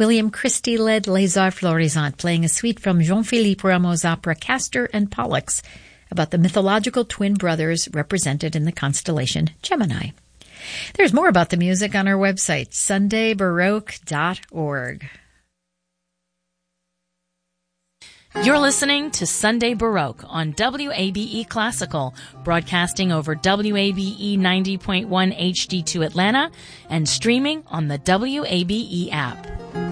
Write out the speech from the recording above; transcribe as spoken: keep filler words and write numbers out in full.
William Christie led Les Arts Florissants, playing a suite from Jean-Philippe Rameau's opera Castor and Pollux, about the mythological twin brothers represented in the constellation Gemini. There's more about the music on our website, sunday baroque dot org. You're listening to Sunday Baroque on W A B E Classical, broadcasting over W A B E ninety point one H D two Atlanta and streaming on the W A B E app.